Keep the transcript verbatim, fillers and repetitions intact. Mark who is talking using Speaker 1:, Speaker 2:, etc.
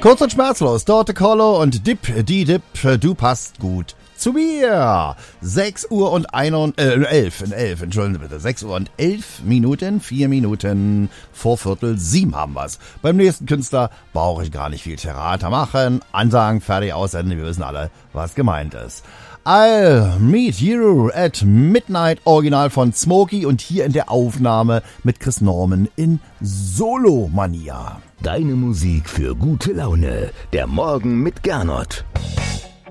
Speaker 1: Kurz und schmerzlos, Dorte Collo und Dip, die Dip, du passt gut zu mir. sechs Uhr und ein und, äh, elf, elf, entschuldigen Sie bitte, sechs Uhr und elf Minuten, vier Minuten vor Viertel sieben haben wir's. Beim nächsten Künstler brauche ich gar nicht viel Theater machen, Ansagen, fertig, aussenden, wir wissen alle, was gemeint ist. I'll Meet You at Midnight, Original von Smokey und hier in der Aufnahme mit Chris Norman in Solo-Mania.
Speaker 2: Deine Musik für gute Laune. Der Morgen mit Gernot.